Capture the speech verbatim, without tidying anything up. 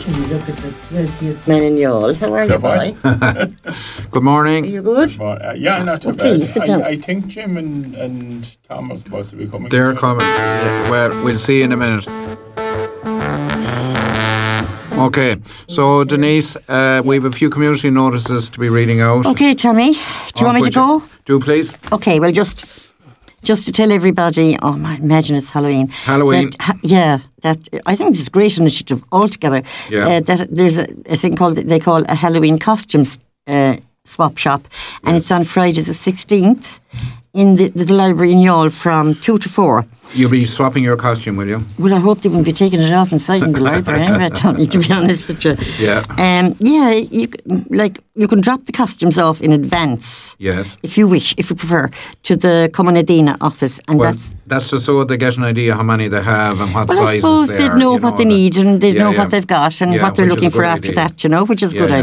Actually, look at the wealthiest man in Youghal. How are you, boy? Good morning. Are you good? Uh, yeah, not too Oh, bad. please, sit down. I, I think Jim and, and Tom are supposed to be coming. They're coming. Yeah, well, we'll see in a minute. Okay, so Denise, uh, we have a few community notices to be reading out. Okay, Tommy. Do you want me to go? Do, please. Okay, well, just just to tell everybody, oh, I imagine it's Halloween. Halloween. That, ha, yeah, that I think it's a great initiative altogether. Yeah. Uh, that there's a, a thing called, they call a Halloween costumes uh, swap shop, and Yes. it's on Friday the sixteenth in the, the library in Youghal from two to four. You'll be swapping your costume, will you? Well, I hope they won't be taking it off inside in the library, anyway, Tommy, to be honest with you. Yeah. Um, yeah, you, c- like, you can drop the costumes off in advance, Yes. if you wish, if you prefer, to the Comunidina office. And Well, that's, that's just so they get an idea how many they have and what well, I sizes suppose they they'd are. know you what they that- need and they'd Yeah, know yeah. what they've got and Yeah, what they're which is looking a for good after idea. that, you know, which is a Yeah, good yeah.